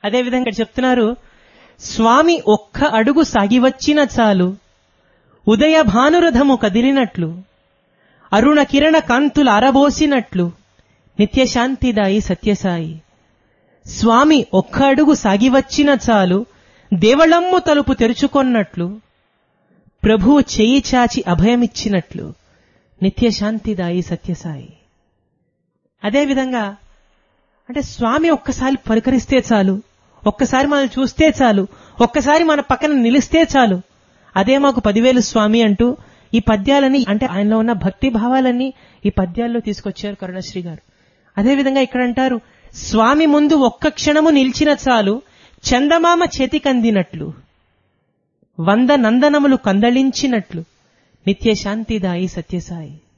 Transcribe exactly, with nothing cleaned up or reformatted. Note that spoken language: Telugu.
అదేవిధంగా చెప్తున్నారు, స్వామి ఒక్క అడుగు సాగివచ్చిన చాలు, ఉదయ భానురథము కదిలినట్లు, అరుణ కిరణ కాంతులు అరబోసినట్లు, నిత్యశాంతిదాయి సత్యసాయి. స్వామి ఒక్క అడుగు సాగివచ్చిన చాలు, దేవళమ్ము తలుపు తెరుచుకొన్నట్లు, ప్రభువు చేయి చాచి అభయమిచ్చినట్లు, నిత్యశాంతిదాయి సత్యసాయి. అదేవిధంగా అంటే స్వామి ఒక్కసారి పలకరిస్తే చాలు, ఒక్కసారి మనం చూస్తే చాలు, ఒక్కసారి మన పక్కన నిలిస్తే చాలు, అదే మాకు పదివేలు స్వామి అంటూ ఈ పద్యాలని అంటే ఆయనలో ఉన్న భక్తి భావాలన్నీ ఈ పద్యాల్లో తీసుకొచ్చారు కరుణశ్రీ గారు. అదేవిధంగా ఇక్కడ అంటారు, స్వామి ముందు ఒక్క క్షణము నిలిచిన చాలు, చందమామ చేతికందినట్లు, వంద నందనములు కందళించినట్లు, నిత్యశాంతిదాయి సత్యసాయి.